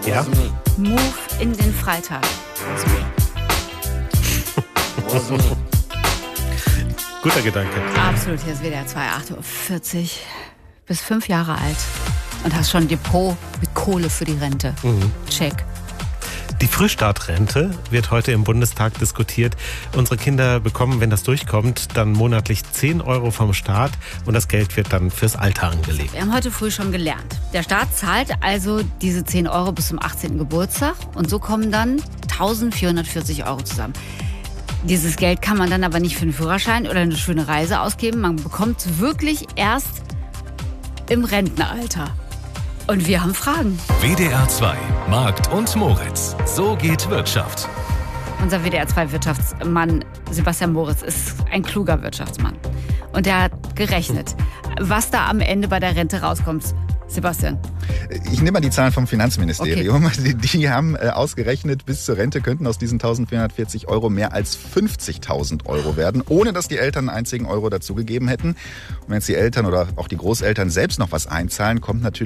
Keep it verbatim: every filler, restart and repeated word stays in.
Ja? Move in den Freitag. Guter Gedanke. Absolut, hier ist W D R zwei, acht Uhr vierzig. Bist fünf Jahre alt und hast schon ein Depot mit Kohle für die Rente. Mhm. Check. Die Frühstartrente wird heute im Bundestag diskutiert. Unsere Kinder bekommen, wenn das durchkommt, dann monatlich zehn Euro vom Staat und das Geld wird dann fürs Alter angelegt. Wir haben heute früh schon gelernt. Der Staat zahlt also diese zehn Euro bis zum achtzehnten Geburtstag und so kommen dann eintausendvierhundertvierzig Euro zusammen. Dieses Geld kann man dann aber nicht für einen Führerschein oder eine schöne Reise ausgeben. Man bekommt es wirklich erst im Rentenalter. Und wir haben Fragen. W D R zwei, Markt und Moritz. So geht Wirtschaft. Unser W D R zwei Wirtschaftsmann Sebastian Moritz ist ein kluger Wirtschaftsmann. Und der hat gerechnet, was da am Ende bei der Rente rauskommt. Sebastian. Ich nehme mal die Zahlen vom Finanzministerium. Okay. Die, die haben äh, ausgerechnet, bis zur Rente könnten aus diesen eintausendvierhundertvierzig Euro mehr als fünfzigtausend Euro werden, ohne dass die Eltern einen einzigen Euro dazugegeben hätten. Und wenn jetzt die Eltern oder auch die Großeltern selbst noch was einzahlen, kommt natürlich